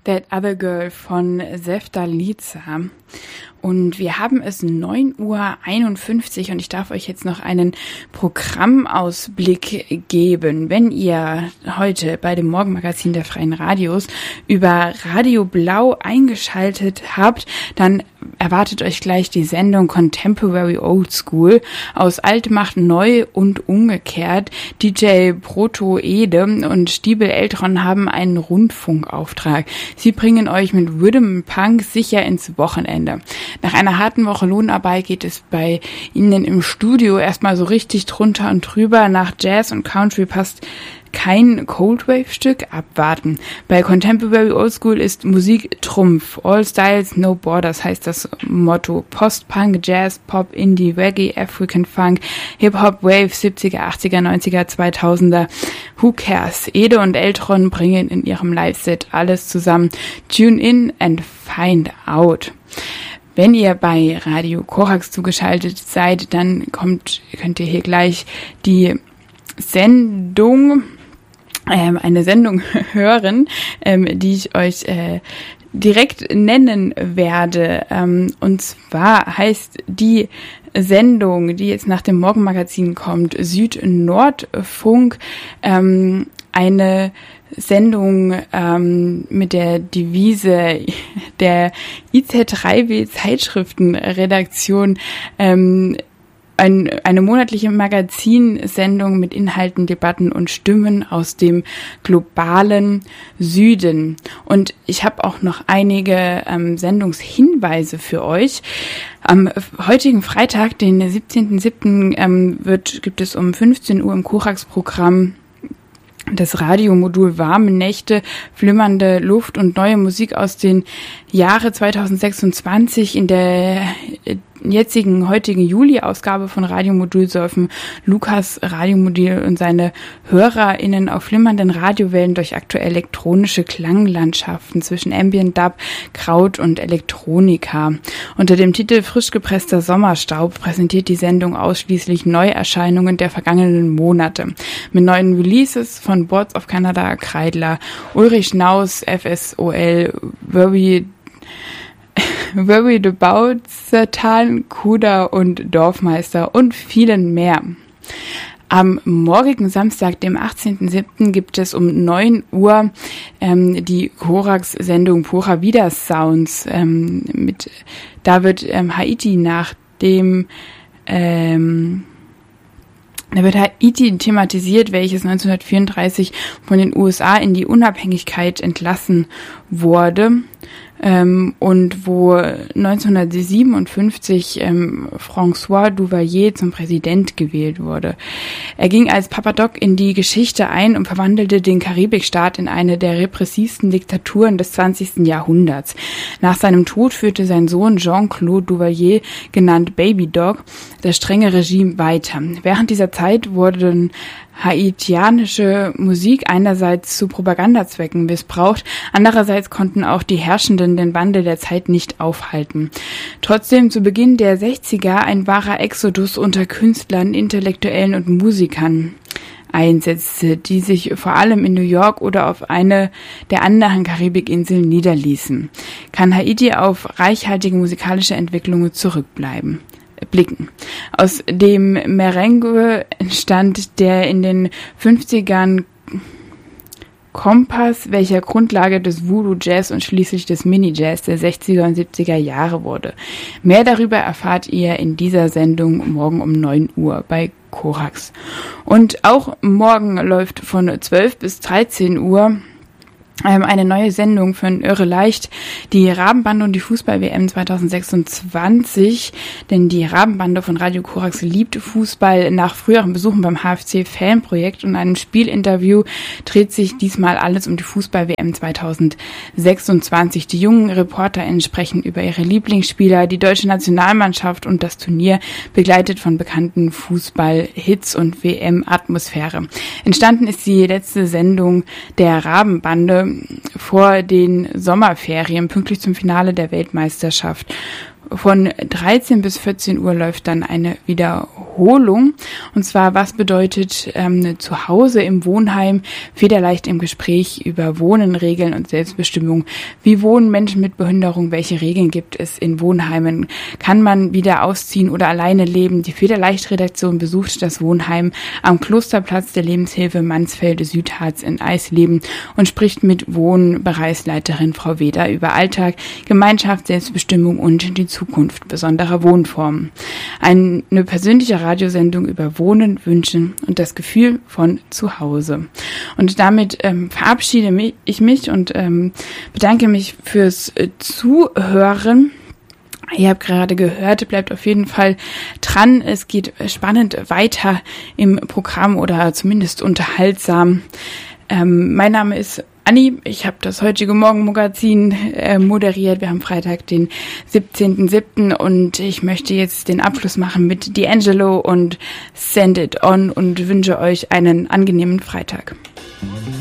That Other Girl von Seftaliza. Und wir haben es 9:51 Uhr und ich darf euch jetzt noch einen Programmausblick geben. Wenn ihr heute bei dem Morgenmagazin der Freien Radios über Radio Blau eingeschaltet habt, dann erwartet euch gleich die Sendung Contemporary Old School. Aus Alt macht neu und umgekehrt. DJ Proto Ede und Stiebel Eltron haben einen Rundfunkauftrag. Sie bringen euch mit Rhythm Punk sicher ins Wochenende. Nach einer harten Woche Lohnarbeit geht es bei Ihnen im Studio erstmal so richtig drunter und drüber. Nach Jazz und Country passt kein Coldwave-Stück, abwarten. Bei Contemporary Old School ist Musik Trumpf. All Styles, No Borders heißt das Motto. Post-Punk, Jazz, Pop, Indie, Reggae, African Funk, Hip-Hop, Wave, 70er, 80er, 90er, 2000er. Who cares? Ede und Eltron bringen in ihrem Live-Set alles zusammen. Tune in and find out. Wenn ihr bei Radio Korax zugeschaltet seid, dann könnt ihr hier gleich die eine Sendung hören, die ich euch direkt nennen werde. Und zwar heißt die Sendung, die jetzt nach dem Morgenmagazin kommt, Süd-Nord-Funk, eine Sendung mit der Devise der IZ3W Zeitschriftenredaktion, eine monatliche Magazinsendung mit Inhalten, Debatten und Stimmen aus dem globalen Süden. Und ich habe auch noch einige Sendungshinweise für euch. Am heutigen Freitag, den 17.07., gibt es um 15 Uhr im Korax-Programm das Radiomodul Warme Nächte, flimmernde Luft und neue Musik aus den Jahre 2026. In der heutigen Juli-Ausgabe von Radiomodul surfen Lukas Radiomodul und seine HörerInnen auf flimmernden Radiowellen durch aktuell elektronische Klanglandschaften zwischen Ambient Dub, Kraut und Elektronika. Unter dem Titel Frisch gepresster Sommerstaub präsentiert die Sendung ausschließlich Neuerscheinungen der vergangenen Monate. Mit neuen Releases von Boards of Canada, Kreidler, Ulrich Naus, FSOL, Worried About Satan, Kuda und Dorfmeister und vielen mehr. Am morgigen Samstag, dem 18.07., gibt es um 9 Uhr die Korax-Sendung Pura Vida Sounds. Da wird Haiti Da wird Haiti thematisiert, welches 1934 von den USA in die Unabhängigkeit entlassen wurde. Und wo 1957 François Duvalier zum Präsident gewählt wurde. Er ging als Papa Doc in die Geschichte ein und verwandelte den Karibikstaat in eine der repressivsten Diktaturen des 20. Jahrhunderts. Nach seinem Tod führte sein Sohn Jean-Claude Duvalier, genannt Baby Doc, das strenge Regime weiter. Während dieser Zeit wurden haitianische Musik einerseits zu Propagandazwecken missbraucht, andererseits konnten auch die Herrschenden den Wandel der Zeit nicht aufhalten. Trotzdem zu Beginn der 60er ein wahrer Exodus unter Künstlern, Intellektuellen und Musikern einsetzte, die sich vor allem in New York oder auf eine der anderen Karibikinseln niederließen. Kann Haiti auf reichhaltige musikalische Entwicklungen blicken. Aus dem Merengue entstand der in den 50ern Kompass, welcher Grundlage des Voodoo Jazz und schließlich des Mini-Jazz der 60er und 70er Jahre wurde. Mehr darüber erfahrt ihr in dieser Sendung morgen um 9 Uhr bei Korax. Und auch morgen läuft von 12 bis 13 Uhr eine neue Sendung von Irre Leicht, die Rabenbande und die Fußball-WM 2026, denn die Rabenbande von Radio Korax liebt Fußball. Nach früheren Besuchen beim HFC-Fanprojekt und einem Spielinterview dreht sich diesmal alles um die Fußball-WM 2026. Die jungen ReporterInnen sprechen über ihre Lieblingsspieler, die deutsche Nationalmannschaft und das Turnier, begleitet von bekannten Fußball-Hits und WM-Atmosphäre. Entstanden ist die letzte Sendung der Rabenbande vor den Sommerferien, pünktlich zum Finale der Weltmeisterschaft. Von 13 bis 14 Uhr läuft dann eine Wiederholung. Und zwar, was bedeutet zu Hause im Wohnheim, federleicht im Gespräch über Wohnen, Regeln und Selbstbestimmung. Wie wohnen Menschen mit Behinderung? Welche Regeln gibt es in Wohnheimen? Kann man wieder ausziehen oder alleine leben? Die Federleicht-Redaktion besucht das Wohnheim am Klosterplatz der Lebenshilfe Mansfelde Südharz in Eisleben und spricht mit Wohnbereichsleiterin Frau Weder über Alltag, Gemeinschaft, Selbstbestimmung und die Zukunft besonderer Wohnformen. Eine persönliche Radiosendung über Wohnen, Wünschen und das Gefühl von Zuhause. Und damit verabschiede ich mich und bedanke mich fürs Zuhören. Ihr habt gerade gehört, bleibt auf jeden Fall dran. Es geht spannend weiter im Programm oder zumindest unterhaltsam. Mein Name ist Anni, ich habe das heutige Morgenmagazin moderiert. Wir haben Freitag, den 17.07. und ich möchte jetzt den Abschluss machen mit D'Angelo und Send It On und wünsche euch einen angenehmen Freitag.